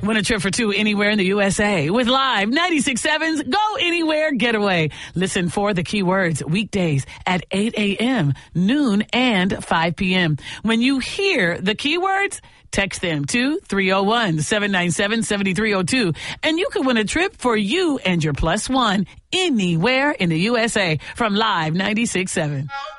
Win a trip for two anywhere in the USA with Live 96.7's Go Anywhere Getaway. Listen for the keywords weekdays at 8 a.m., noon, and 5 p.m. When you hear the keywords, text them to 301-797-7302, and you could win a trip for you and your plus one anywhere in the USA from Live 96.7.